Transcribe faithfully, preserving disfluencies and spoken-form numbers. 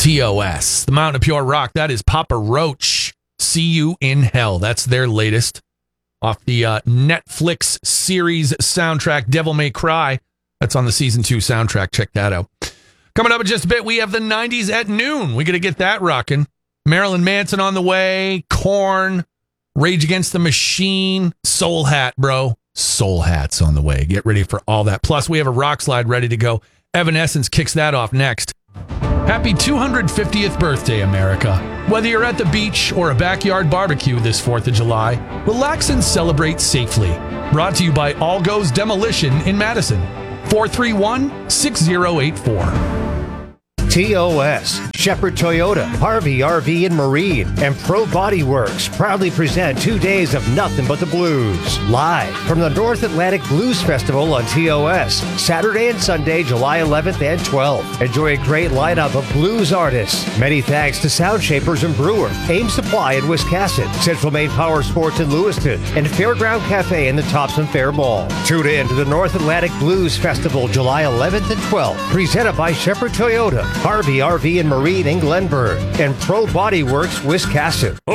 T O S, the Mountain of Pure Rock. That is Papa Roach. See You in Hell. That's their latest off the uh, Netflix series soundtrack, Devil May Cry. That's on the season two soundtrack. Check that out. Coming up in just a bit, we have the nineties at noon. We're going to get that rocking. Marilyn Manson on the way, Korn, Rage Against the Machine, Soul Hat, bro. Soul Hat's on the way. Get ready for all that. Plus, we have a rock slide ready to go. Evanescence kicks that off next. Happy two hundred fiftieth birthday, America. Whether you're at the beach or a backyard barbecue this fourth of July, relax and celebrate safely. Brought to you by All Goes Demolition in Madison. four three one, six zero eight four. T O S, Shepherd Toyota, Harvey R V and Marine, and Pro Body Works proudly present two days of nothing but the blues. Live from the North Atlantic Blues Festival on T O S, Saturday and Sunday, July eleventh and twelfth. Enjoy a great lineup of blues artists. Many thanks to Sound Shapers and Brewer, Aim Supply in Wiscasset, Central Maine Power Sports in Lewiston, and Fairground Cafe in the Thompson Fair Mall. Tune in to the North Atlantic Blues Festival, July eleventh and twelfth, presented by Shepherd Toyota, Harvey R V and Marine in Glenburn, and Pro Body Works Wiscasset.